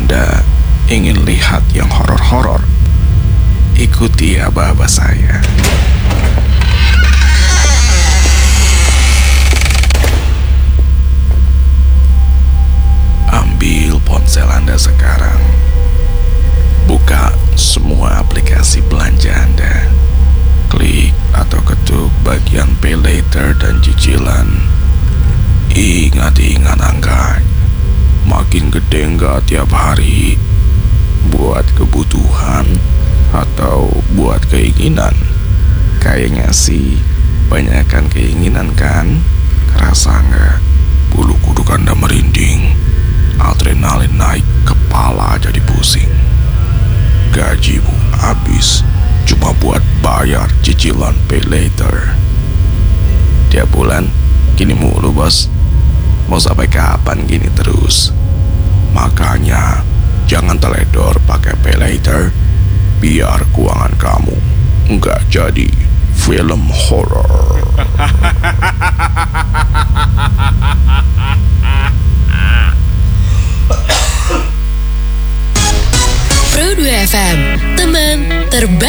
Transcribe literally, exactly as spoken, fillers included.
Anda ingin lihat yang horor-horor? Ikuti aba-aba saya. Ambil ponsel Anda sekarang. Buka semua aplikasi belanja Anda. Klik atau ketuk bagian pay later dan cicilan. Ingat-ingat angka. Makin gede nggak tiap hari? Buat kebutuhan atau buat keinginan? Kayaknya sih banyakkan keinginan kan? Kerasa nggak bulu kuduk Anda merinding? Adrenalin naik, kepala jadi pusing. Gajimu habis cuma buat bayar cicilan pay later. Tiap bulan gini mulu bos. Mau sampai kapan gini terus? Makanya jangan teledor pakai pay later, biar keuangan kamu nggak jadi film horor. Pro dua F M, teman terbaik.